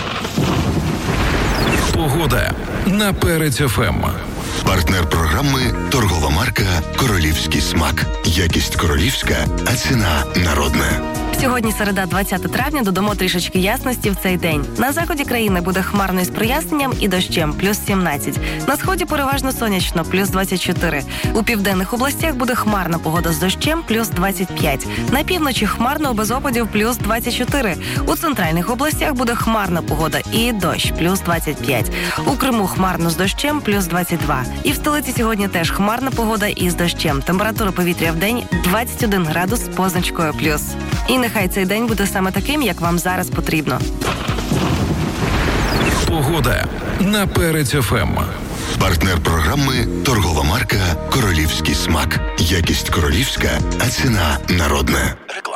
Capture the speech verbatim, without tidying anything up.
Погода на Перець еф ем. Партнер програми – торгова марка «Королівський смак». Якість королівська, а ціна народна. Сьогодні середа, двадцяте травня, додамо трішечки ясності в цей день. На заході країни буде хмарно із проясненням і дощем, плюс сімнадцять. На сході переважно сонячно, плюс двадцять чотири. У південних областях буде хмарна погода з дощем, плюс двадцять п'ять. На півночі хмарно без опадів, плюс двадцять чотири. У центральних областях буде хмарна погода і дощ, плюс двадцять п'ять. У Криму хмарно з дощем, плюс двадцять два. І в столиці сьогодні теж хмарна погода із дощем. Температура повітря в день двадцять один градус з позначкою плюс. І нехай цей день буде саме таким, як вам зараз потрібно. Погода на Перець еф ем. Партнер програми – торгова марка «Королівський смак». Якість королівська, а ціна народна.